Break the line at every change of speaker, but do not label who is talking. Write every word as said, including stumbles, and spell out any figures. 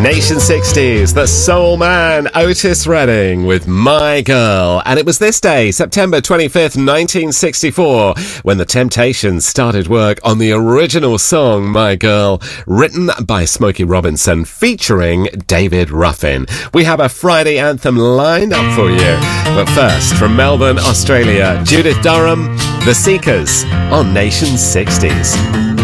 Nation sixties, the soul man Otis Redding with My Girl. And it was this day, September twenty-fifth, nineteen sixty-four, when the Temptations started work on the original song My Girl, written by Smokey Robinson, featuring David Ruffin. We have a Friday anthem lined up for you. But first, from Melbourne, Australia, Judith Durham, The Seekers on Nation sixties.